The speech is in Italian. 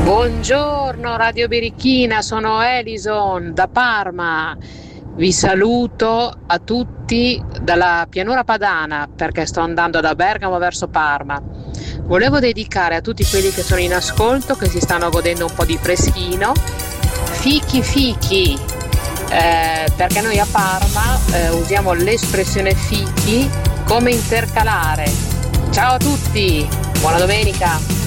Buongiorno Radio Berichina, sono Elison da Parma. Vi saluto a tutti dalla pianura padana perché sto andando da Bergamo verso Parma. Volevo dedicare a tutti quelli che sono in ascolto, che si stanno godendo un po' di freschino, fichi fichi, perché noi a Parma usiamo l'espressione fichi come intercalare. Ciao a tutti, buona domenica!